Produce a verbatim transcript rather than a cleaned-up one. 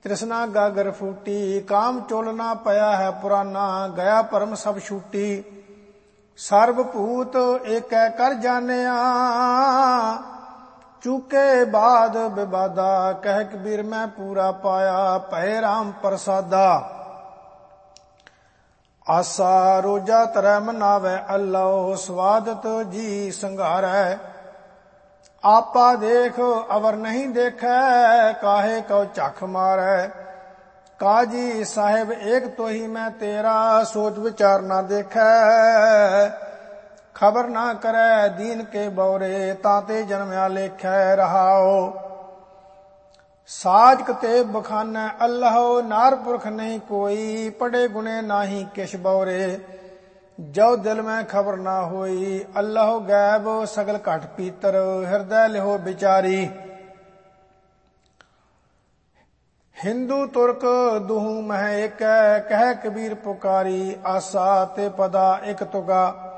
ਤ੍ਰਿਸ਼ਨਾ ਗਾਗਰ ਫੂਟੀ, ਕਾਮ ਚੋਲਨਾ ਪਿਆ ਹੈ ਪੁਰਾਨਾ, ਗਿਆ ਭਰਮ ਸਭ ਛੂਟੀ। ਸਰਬ ਭੂਤ ਏਕੈ ਕਰ ਜਾਣਿਆ, ਚੂਕੇ ਬਾਦ ਵਿਵਾਦਾ, ਕਹਿ ਕਬੀਰ ਮੈਂ ਪੂਰਾ ਪਾਇਆ, ਭਏ ਰਾਮ ਪ੍ਰਸਾਦਾ। ਆਸਾ ਰੋਜਾ ਤਰੈ ਮਨਾਵੈ ਅੱਲਹੁ, ਸਵਾਦਤ ਜੀ ਸੰਘਾਰੈ। ਆਪਾ ਦੇਖ ਅਵਰ ਨਹੀਂ ਦੇਖੈ, ਕਾਹੇ ਕਉ ਝਖ ਮਾਰੈ। ਕਾਜੀ ਸਾਹਿਬ ਏਕ ਤੋਹੀ ਮੈਂ ਤੇਰਾ, ਸੋਚ ਵਿਚਾਰ ਨਾ ਦੇਖੈ। ਖਬਰ ਨਾ ਕਰੈ ਦੀਨ ਕੇ ਬਉਰੇ, ਤਾਤੇ ਜਨਮਿਆ ਲੇਖੈ ਰਹਾਓ। ਸਾਜ ਕਤੇ ਬਖਾਨੈ ਅੱਲਹੁ, ਨਾਰ ਪੁਰਖ ਨਹੀਂ ਕੋਈ, ਪੜੇ ਗੁਣੇ ਨਾਹੀ ਕਿਛ ਬਉਰੇ। ਜੋ ਦਿਲ ਮੈਂ ਖਬਰ ਨਾ ਹੋਈ, ਅੱਲਹੁ ਗੈਬ ਸਗਲ ਘਟ ਪੀਤਰ, ਹਿਰਦੈ ਲਿਹੋ ਵਿਚਾਰੀ। ਹਿੰਦੂ ਤੁਰਕ ਦੁਹੂ ਮਹਿ ਏਕੈ, ਕਹਿ ਕਬੀਰ ਪੁਕਾਰੀ, ਆਸਾ ਤੇ ਪਦਾ ਇਕ ਤੁਗਾ।